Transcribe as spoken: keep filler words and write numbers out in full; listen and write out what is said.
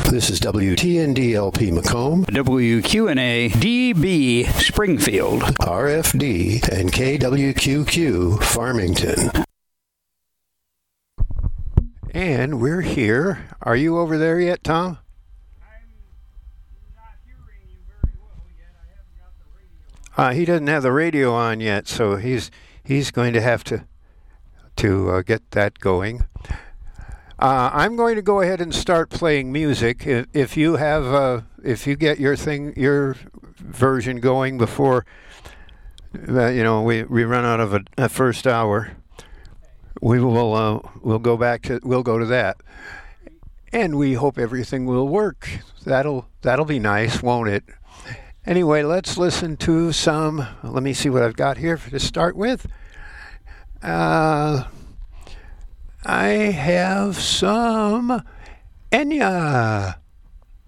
This is W T N D L P Macomb, W Q N A D B Springfield, R F D, and K W Q Q Farmington. And we're here. Are you over there yet, Tom? Uh, he doesn't have the radio on yet, so he's he's going to have to to uh, get that going. Uh, I'm going to go ahead and start playing music. If, if you have, uh, if you get your thing, your version going before, uh, you know, we, we run out of a, a first hour, we will uh, we'll go back to we'll go to that, and we hope everything will work. That'll that'll be nice, won't it? Anyway, let's listen to some. Let me see what I've got here to start with. Uh, I have some Enya.